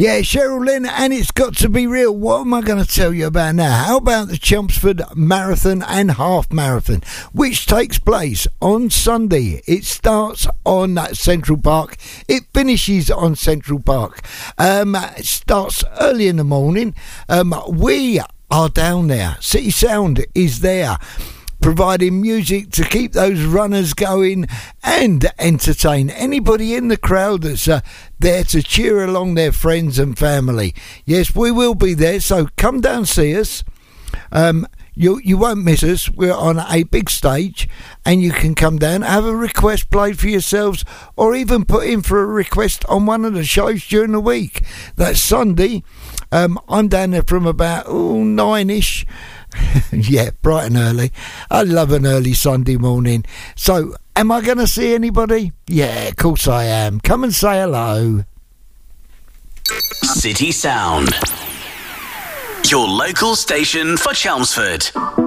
Yeah, Cheryl Lynn, and it's got to be real. What am I going to tell you about now? How about the Chelmsford Marathon and Half Marathon, which takes place on Sunday? It starts on Central Park. It finishes on Central Park. It starts early in the morning. We are down there. City Sound is there, providing music to keep those runners going and entertain anybody in the crowd that's there to cheer along their friends and family. Yes, we will be there, so come down, see us. You won't miss us. We're on a big stage, and you can come down, have a request played for yourselves, or even put in for a request on one of the shows during the week. That's Sunday. I'm down there from about 9ish. Yeah, bright and early. I love an early Sunday morning. So, am I going to see anybody? Yeah, of course I am. Come and say hello. City Sound, your local station for Chelmsford.